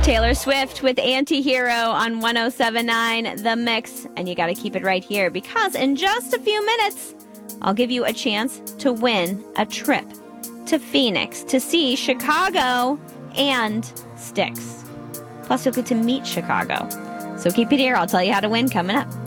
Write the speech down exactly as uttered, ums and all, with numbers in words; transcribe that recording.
Taylor Swift with Anti-Hero on one oh seven point nine The Mix. And you got to keep it right here because in just a few minutes, I'll give you a chance to win a trip to Phoenix to see Chicago and Styx. Plus, you'll get to meet Chicago. So keep it here. I'll tell you how to win coming up.